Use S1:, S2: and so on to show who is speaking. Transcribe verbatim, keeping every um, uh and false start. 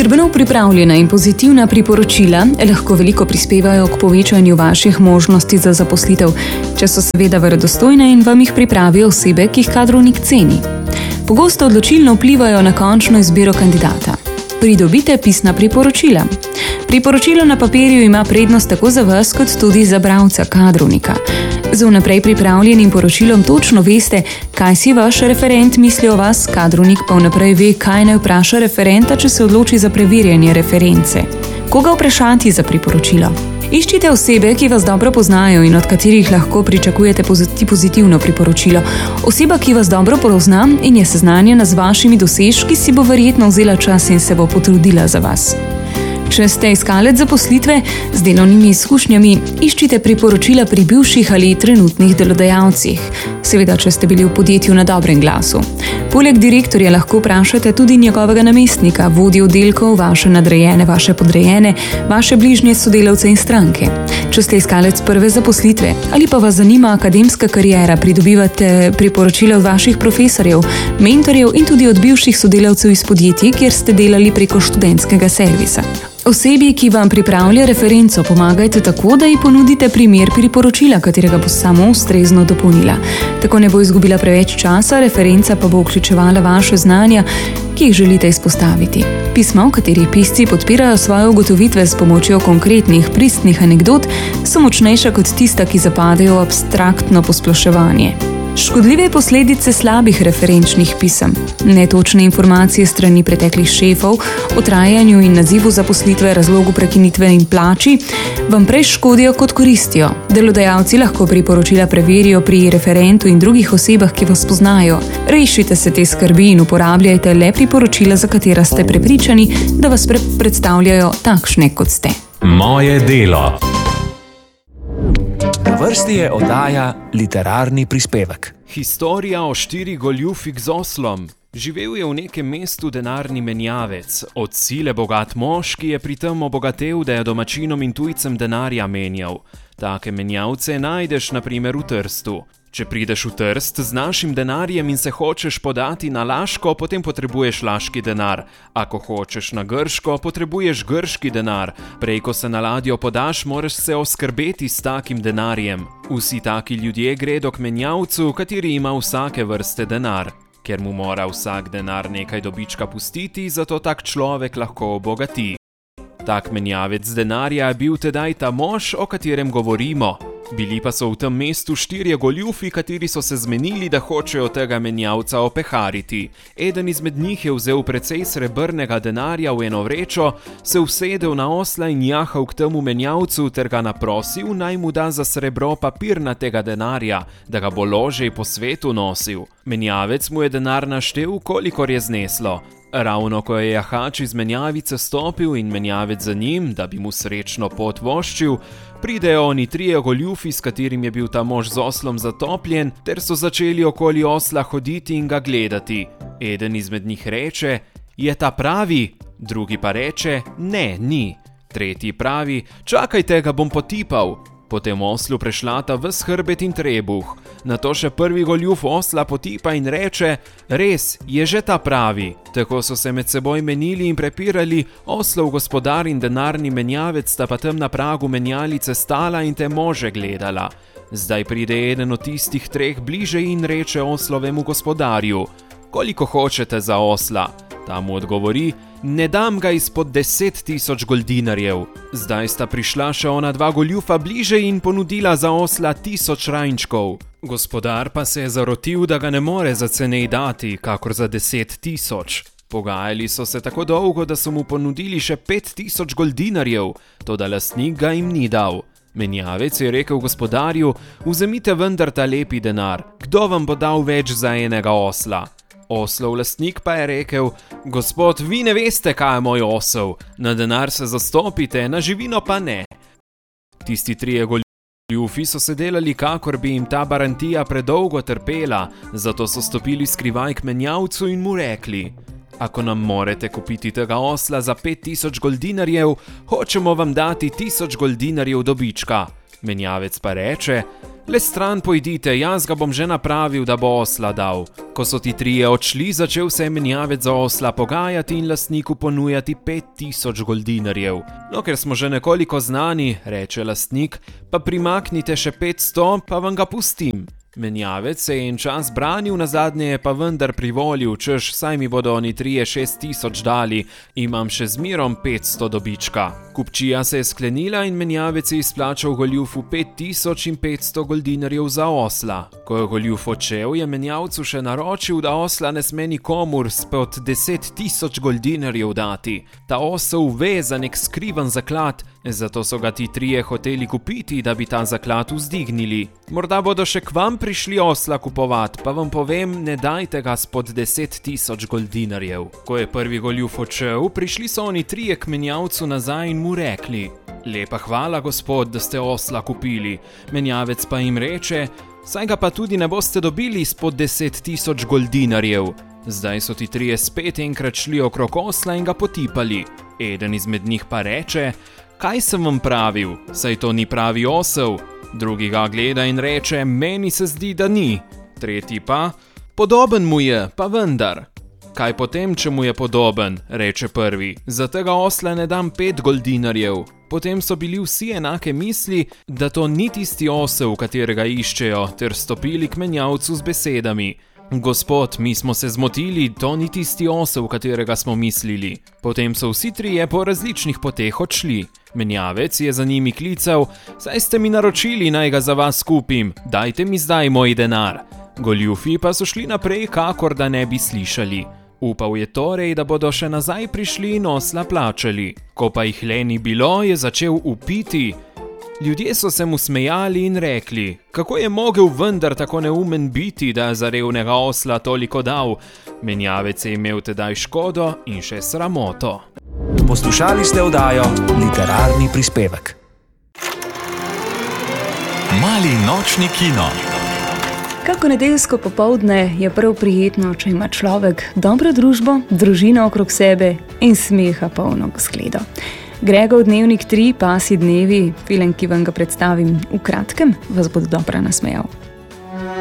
S1: Skrbno pripravljena in pozitivna priporočila lahko veliko prispevajo k povečanju vaših možnosti za zaposlitev, če so seveda verodostojne in vam jih pripravijo osebe, ki jih kadrovnik ceni. Pogosto odločilno vplivajo na končno izbiro kandidata. Pridobite pisna priporočila. Priporočilo na papirju ima prednost tako za vas, kot tudi za bralca kadrovnika. Z vnaprej pripravljenim poročilom točno veste, kaj si vaš referent misli o vas, kadrovnik pa vnaprej ve, kaj naj vpraša referenta, če se odloči za preverjanje reference. Koga vprašati za priporočilo? Iščite osebe, ki vas dobro poznajo in od katerih lahko pričakujete pozitivno priporočilo. Oseba, ki vas dobro pozna in je seznanjena z vašimi dosežki, si bo verjetno vzela čas in se bo potrudila za vas. Če ste iskalec zaposlitve z delovnimi izkušnjami, iščite priporočila pri bivših ali trenutnih delodajalcih. Seveda, če ste bili v podjetju na dobrem glasu. Poleg direktorja lahko vprašate tudi njegovega namestnika, vodjo oddelkov, vaše nadrejene, vaše podrejene, vaše bližnje sodelavce in stranke. Če ste iskalec prve zaposlitve ali pa vas zanima akademska kariera, pridobivate priporočila od vaših profesorjev, mentorjev in tudi od bivših sodelavcev iz podjetij, kjer ste delali preko študentskega servisa. Osebi, ki vam pripravlja referenco, pomagajte tako, da ji ponudite primer priporočila, katerega bo samo ustrezno dopolnila. Tako ne bo izgubila preveč časa, referenca pa bo vključevala vaše znanja, ki jih želite izpostaviti. Pisma, v katerih pisci podpirajo svoje ugotovitve s pomočjo konkretnih, pristnih anekdot, so močnejša kot tista, ki zapadejo v abstraktno posploševanje. Škodljive posledice slabih referenčnih pisem, netočne informacije strani preteklih šefov o trajanju in nazivu zaposlitve, razlogu prekinitve in plači vam prej škodijo kot koristijo. Delodajalci lahko priporočila preverijo pri referentu in drugih osebah, ki vas poznajo. Rešite se te skrbi in uporabljajte le priporočila, za katera ste prepričani, da vas pre- predstavljajo takšne, kot ste.
S2: Moje delo. Na vrsti je oddaja Literarni prispevek.
S3: Historija o štirih goljufih z oslom. Živel je v nekem mestu denarni menjavec, od sile bogat mož, ki je pri tem obogatel, da je domačinom in tujcem denarja menjal. Take menjavce najdeš na primer v Trstu. Če prideš v Trst z našim denarjem in se hočeš podati na Laško, potem potrebuješ laški denar. Ako hočeš na Grško, potrebuješ grški denar. Prej, ko se na ladjo podaš, moraš se oskrbeti s takim denarjem. Vsi taki ljudje gredo k menjavcu, kateri ima vsake vrste denar. Ker mu mora vsak denar nekaj dobička pustiti, zato tak človek lahko obogati. Tak menjavec denarja je bil tedaj ta mož, o katerem govorimo. Bili pa so v tem mestu štirje goljufi, kateri so se zmenili, da hočejo tega menjavca opehariti. Eden izmed njih je vzel precej srebrnega denarja v eno vrečo, se usedel na osla in jahal k temu menjavcu ter ga naprosil, naj mu da za srebro papirnatega denarja, da ga bo ložej po svetu nosil. Menjavec mu je denar naštel, kolikor je zneslo. Ravno ko je jahač iz menjavice stopil in menjavec za njim, da bi mu srečno pot voščil, pridejo oni trije goljufi, s katerim je bil ta mož z oslom zatopljen, ter so začeli okoli osla hoditi in ga gledati. Eden izmed njih reče, je ta pravi? Drugi pa reče, ne, ni. Tretji pravi, čakajte, ga bom potipal. Potem oslu prešlata ves hrbet in trebuh. Nato še prvi goljuf osla potipa in reče, res, je že ta pravi. Tako so se med seboj menili in prepirali, oslov gospodar in denarni menjavec sta pa tam na pragu menjalice stala in te može gledala. Zdaj pride eden od tistih treh bliže in reče oslovemu gospodarju, koliko hočete za osla? Ta mu odgovori, ne dam ga izpod deset tisoč goldinarjev. Zdaj sta prišla še ona dva goljufa bliže in ponudila za osla tisoč rajnčkov. Gospodar pa se je zarotil, da ga ne more za cenej dati, kakor za deset tisoč. Pogajali so se tako dolgo, da so mu ponudili še pet tisoč goldinarjev, toda lastnik ga jim ni dal. Menjavec je rekel gospodarju, vzemite vendar ta lepi denar, kdo vam bo dal več za enega osla? Oslov lastnik pa je rekel, gospod, vi ne veste, kaj je moj osel, na denar se zastopite, na živino pa ne. Tisti trije goljufi so se delali, kakor bi jim ta barantija predolgo trpela, zato so stopili skrivaj k menjavcu in mu rekli, ako nam morete kupiti tega osla za pet tisoč goldinarjev, hočemo vam dati tisoč goldinarjev dobička. Menjavec pa reče, Le stran pojdite, jaz ga bom že napravil, da bo osla dal. Ko so ti trije odšli, začel se je menjavec za osla pogajati in lastniku ponujati pet tisoč goldinarjev. No, ker smo že nekoliko znani, reče lastnik, pa primaknite še petsto, pa vam ga pustim. Menjavec se je en čas branil, nazadnje je pa vendar privolil, češ, saj mi bodo oni trije šest tisoč dali, imam še zmerom petsto dobička. Kupčija se je sklenila in menjavec je izplačal goljufu pet tisoč in petsto goldinarjev za osla. Ko je goljuf odšel, je menjavcu še naročil, da osla ne sme nikomur spod deset tisoč goldinarjev dati. Ta osel ve za nek skriven zaklad, zato so ga ti trije hoteli kupiti, da bi ta zaklad vzdignili. Morda bodo še k vam prišli osla kupovat, pa vam povem, ne dajte ga spod deset tisoč goldinarjev. Ko je prvi goljuf odšel, prišli so oni trije k menjavcu nazaj in mu rekli: Lepa hvala, gospod, da ste osla kupili. Menjavec pa jim reče: Saj ga pa tudi ne boste dobili spod deset tisoč goldinarjev. Zdaj so ti trije spet enkrat šli okrog osla in ga potipali. Eden izmed njih pa reče: Kaj sem vam pravil, saj to ni pravi osel? Drugi ga gleda in reče: Meni se zdi, da ni. Tretji pa: Podoben mu je, pa vendar. Kaj potem, če mu je podoben, reče prvi, za tega osla ne dam pet goldinarjev. Potem so bili vsi enake misli, da to ni tisti osel, katerega iščejo, ter stopili k menjavcu z besedami: Gospod, mi smo se zmotili, to ni tisti osel, katerega smo mislili. Potem so vsi trije po različnih poteh odšli. Menjavec je za njimi klical: Saj ste mi naročili, naj ga za vas kupim, dajte mi zdaj moj denar. Goljufi pa so šli naprej, kakor da ne bi slišali. Upal je torej, da bodo še nazaj prišli in osla plačali. Ko pa jih le ni bilo, je začel vpiti. Ljudje so se mu smejali in rekli: Kako je mogel vendar tako neumen biti, da je za revnega osla toliko dal? Menjavec je imel tedaj škodo in še sramoto.
S2: Poslušali ste oddajo Literarni prispevek.
S4: Mali nočni kino.
S1: Kako nedeljsko popoldne je prav prijetno, če ima človek dobro družbo, družino okrog sebe in smeha polno zgledo. Gregov dnevnik tri, Pasji dnevi, film, ki vam ga predstavim v kratkem, vas bo dobro nasmejal.